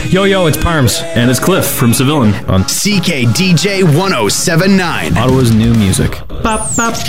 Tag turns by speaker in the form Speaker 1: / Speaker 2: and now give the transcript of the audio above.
Speaker 1: Yo, it's Parms.
Speaker 2: And it's Cliff from Civilian on
Speaker 3: CKDJ 1079.
Speaker 1: Ottawa's new music. Bop, bop.